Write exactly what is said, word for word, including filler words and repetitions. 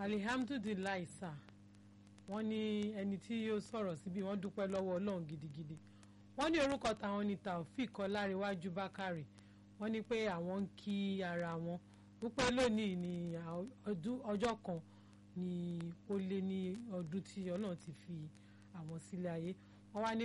alihamdulilayi sir wọ́n ní ẹni tí yóò sọ̀rọ̀ síbi wọ́n dúpẹ́ lọ́wọ́ Ọlọ́run gidigidi wọ́n ní orúkọ táwọn ní Taofik Ọláréwájú Bákàrè wọ́n ní pé àwọn ń kí ara wọn wípé lónìí ní ọjọ́ kan ní ó lé ní ọdún tí Ọlọ́run ti fi àwọn sílé ayé wọ́n wá ní